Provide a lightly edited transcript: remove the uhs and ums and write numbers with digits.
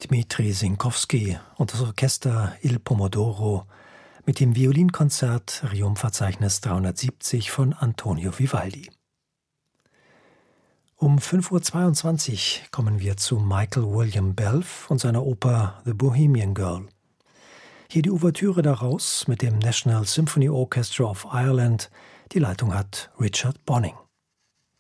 Dmitri Sinkowski und das Orchester Il Pomodoro mit dem Violinkonzert Rium-Verzeichnis 370 von Antonio Vivaldi. Um 5:22 Uhr kommen wir zu Michael William Belf und seiner Oper The Bohemian Girl. Hier die Ouvertüre daraus mit dem National Symphony Orchestra of Ireland. Die Leitung hat Richard Bonning.